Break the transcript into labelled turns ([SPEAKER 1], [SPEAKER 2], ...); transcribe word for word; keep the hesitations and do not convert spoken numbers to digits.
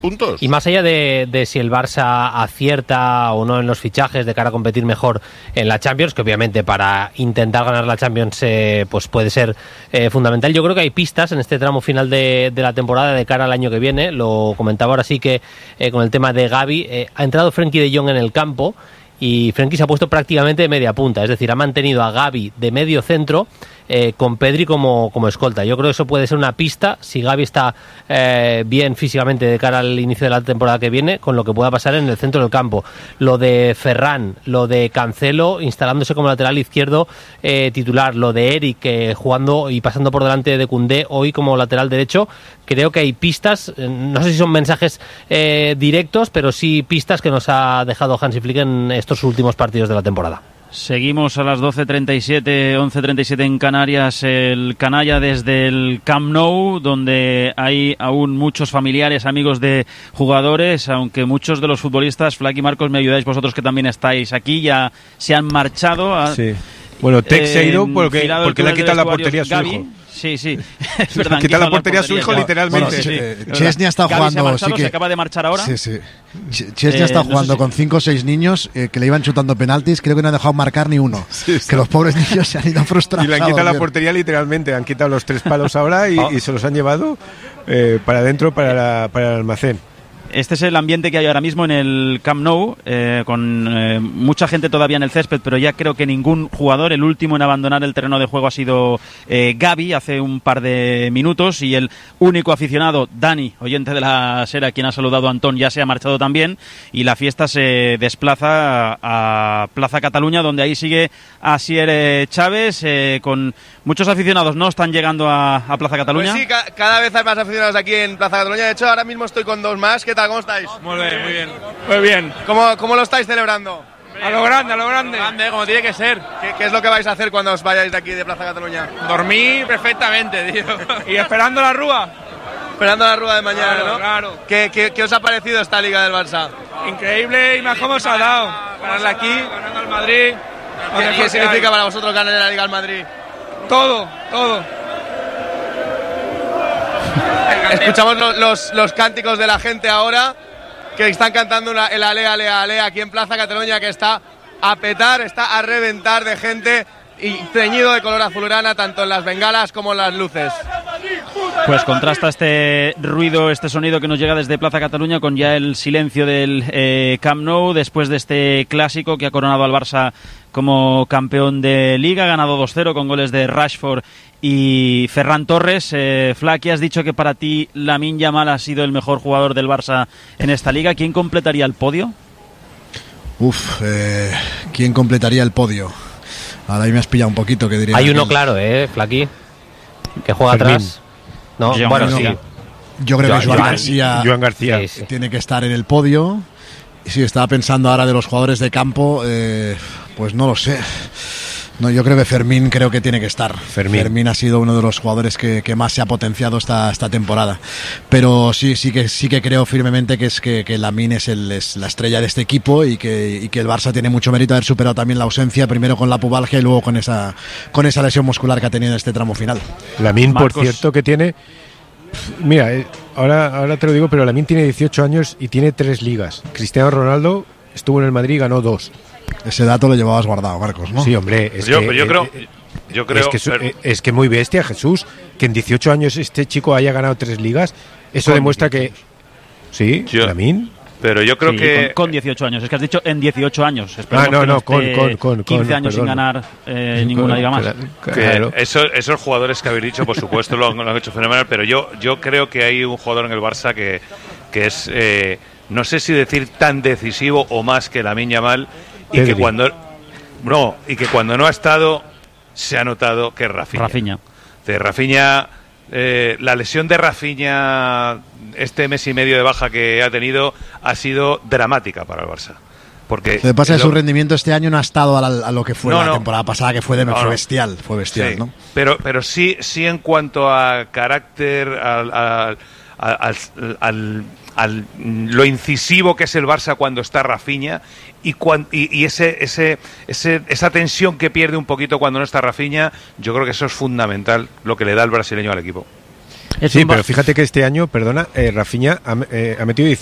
[SPEAKER 1] puntos.
[SPEAKER 2] Y más allá de, de si el Barça acierta o no en los fichajes de cara a competir mejor en la Champions, que obviamente para intentar ganar la Champions eh, pues puede ser eh, fundamental, yo creo que hay pistas en este tramo final de, de la temporada de cara al año que viene. Lo comentaba ahora sí que eh, con el tema de Gavi, eh, ha entrado Frenkie de Jong en el campo y Frenkie se ha puesto prácticamente de media punta, es decir, ha mantenido a Gavi de medio centro eh, con Pedri como, como escolta. Yo creo que eso puede ser una pista si Gavi está eh, bien físicamente de cara al inicio de la temporada que viene, con lo que pueda pasar en el centro del campo. Lo de Ferran, lo de Cancelo instalándose como lateral izquierdo eh, titular, lo de Eric eh, jugando y pasando por delante de Koundé hoy como lateral derecho. Creo que hay pistas, no sé si son mensajes eh, directos, pero sí pistas que nos ha dejado Hansi Flick en estos últimos partidos de la temporada.
[SPEAKER 3] Seguimos a las doce treinta y siete, once treinta y siete en Canarias, el canalla desde el Camp Nou, donde hay aún muchos familiares, amigos de jugadores, aunque muchos de los futbolistas, Flack y Marcos, me ayudáis vosotros que también estáis aquí, ya se han marchado. A,
[SPEAKER 4] sí. Bueno, Tex se ha ido porque, porque le ha quitado la portería a su
[SPEAKER 3] Gavi.
[SPEAKER 4] hijo.
[SPEAKER 3] Sí, sí, es verdad.
[SPEAKER 4] Quita la portería a su hijo, literalmente.
[SPEAKER 5] Bueno, sí, sí. Chesney está
[SPEAKER 3] Gavi
[SPEAKER 5] jugando.
[SPEAKER 3] Se, ha marchado,
[SPEAKER 5] sí que...
[SPEAKER 3] se acaba de marchar ahora.
[SPEAKER 5] Sí, sí. Ch- Chesney eh, está jugando no sé si... con cinco o seis niños eh, que le iban chutando penaltis. Creo que no han dejado marcar ni uno. Sí, sí. Que los pobres niños se han ido frustrados.
[SPEAKER 4] Y le han quitado la portería literalmente. Han quitado los tres palos ahora y, oh. y se los han llevado eh, para adentro, para, la, para el almacén.
[SPEAKER 3] Este es el ambiente que hay ahora mismo en el Camp Nou, eh, con eh, mucha gente todavía en el césped, pero ya creo que ningún jugador, el último en abandonar el terreno de juego ha sido eh, Gavi hace un par de minutos, y el único aficionado, Dani, oyente de la Sera, quien ha saludado a Antón, ya se ha marchado también, y la fiesta se desplaza a, a Plaza Cataluña, donde ahí sigue Asier Chávez, eh, con muchos aficionados. ¿No están llegando a, a Plaza Cataluña?
[SPEAKER 6] Pues sí, ca- cada vez hay más aficionados aquí en Plaza Cataluña. De hecho, ahora mismo estoy con dos más. ¿Qué tal? ¿Cómo estáis?
[SPEAKER 7] Muy bien, muy bien. Muy bien.
[SPEAKER 6] ¿Cómo, cómo lo estáis celebrando?
[SPEAKER 7] A lo grande, a lo grande.
[SPEAKER 6] A lo grande, como tiene que ser. ¿Qué, ¿Qué es lo que vais a hacer cuando os vayáis de aquí, de Plaza Cataluña?
[SPEAKER 7] Dormir perfectamente, tío. Y esperando la rúa.
[SPEAKER 6] Esperando la rúa de mañana,
[SPEAKER 7] claro,
[SPEAKER 6] ¿no?
[SPEAKER 7] Claro.
[SPEAKER 6] ¿Qué, qué, ¿Qué os ha parecido esta Liga del Barça?
[SPEAKER 7] Increíble, y más cómo se ha dado. Ganarla aquí, ganando al Madrid.
[SPEAKER 6] ¿Qué, ¿Qué significa para vosotros ganar la Liga al Madrid?
[SPEAKER 7] Todo, todo.
[SPEAKER 6] Escuchamos los, los, los cánticos de la gente ahora, que están cantando una, el ale, ale, ale aquí en Plaza Cataluña, que está a petar, está a reventar de gente y teñido de color azulgrana, tanto en las bengalas como en las luces.
[SPEAKER 3] Pues contrasta este ruido, este sonido que nos llega desde Plaza Cataluña con ya el silencio del eh, Camp Nou, después de este clásico que ha coronado al Barça como campeón de Liga, ganado dos cero con goles de Rashford y Ferran Torres. eh, Flaky, has dicho que para ti Lamine Yamal ha sido el mejor jugador del Barça en esta Liga. ¿Quién completaría el podio?
[SPEAKER 5] Uf, eh, ¿quién completaría el podio? Ahora ahí me has pillado un poquito, que diría.
[SPEAKER 2] Hay uno claro, ¿eh, Flaky? Que juega Fermín. Atrás. No,
[SPEAKER 3] Joan
[SPEAKER 2] bueno,
[SPEAKER 3] García.
[SPEAKER 2] sí.
[SPEAKER 5] Yo creo
[SPEAKER 2] Joan,
[SPEAKER 5] que Joan,
[SPEAKER 2] Joan
[SPEAKER 5] García,
[SPEAKER 4] Joan García
[SPEAKER 5] sí, sí. tiene que estar en el podio. Y si estaba pensando ahora de los jugadores de campo, eh, pues no lo sé. No, yo creo que Fermín creo que tiene que estar. Fermín, Fermín ha sido uno de los jugadores que, que más se ha potenciado esta, esta temporada. Pero sí, sí que sí que creo firmemente que es que, que Lamine es, el, es la estrella de este equipo y que, y que el Barça tiene mucho mérito haber superado también la ausencia, primero con la pubalgia y luego con esa con esa lesión muscular que ha tenido en este tramo final.
[SPEAKER 4] Lamine, por cierto, que tiene... Mira, ahora, ahora te lo digo, pero Lamine tiene dieciocho años y tiene tres ligas. Cristiano Ronaldo estuvo en el Madrid y ganó dos.
[SPEAKER 5] Ese dato lo llevabas guardado, Marcos, ¿no?
[SPEAKER 4] Sí, hombre. Es
[SPEAKER 1] yo,
[SPEAKER 4] que,
[SPEAKER 1] yo creo,
[SPEAKER 4] eh,
[SPEAKER 1] yo creo
[SPEAKER 4] es que,
[SPEAKER 1] pero...
[SPEAKER 4] es que muy bestia, Jesús, que en dieciocho años este chico haya ganado tres ligas. Eso demuestra que... Sí,
[SPEAKER 1] yo,
[SPEAKER 4] Lamine.
[SPEAKER 1] Pero yo creo
[SPEAKER 3] sí,
[SPEAKER 1] que...
[SPEAKER 3] Con, con dieciocho años, es que has dicho en dieciocho años.
[SPEAKER 4] Ah, no, no, con, con, con
[SPEAKER 3] quince años
[SPEAKER 4] perdón.
[SPEAKER 3] sin ganar eh, ninguna liga más.
[SPEAKER 1] Claro. Eso, esos jugadores que habéis dicho, por supuesto, lo han, lo han hecho fenomenal, pero yo, yo creo que hay un jugador en el Barça que, que es, eh, no sé si decir tan decisivo o más que Lamine Yamal, y Pedri. que cuando no y que cuando no ha estado se ha notado que es Rafinha.
[SPEAKER 3] Rafinha.
[SPEAKER 1] De Rafinha, eh, la lesión de Rafinha, este mes y medio de baja que ha tenido, ha sido dramática para el Barça. Porque
[SPEAKER 5] lo que pasa es que
[SPEAKER 1] lo...
[SPEAKER 5] su rendimiento este año no ha estado a, la, a lo que fue
[SPEAKER 1] no,
[SPEAKER 5] la
[SPEAKER 1] no.
[SPEAKER 5] temporada pasada, que fue de
[SPEAKER 1] no,
[SPEAKER 5] fue
[SPEAKER 1] no.
[SPEAKER 5] bestial, fue bestial,
[SPEAKER 1] sí.
[SPEAKER 5] ¿no?
[SPEAKER 1] Pero, pero sí, sí en cuanto a carácter, al, al, al, al, al lo incisivo que es el Barça cuando está Rafinha y, cuan, y, y ese, ese, ese, esa tensión que pierde un poquito cuando no está Rafinha, yo creo que eso es fundamental, lo que le da el brasileño al equipo.
[SPEAKER 4] Sí, pero fíjate que este año, perdona, eh, Rafinha ha, eh, ha metido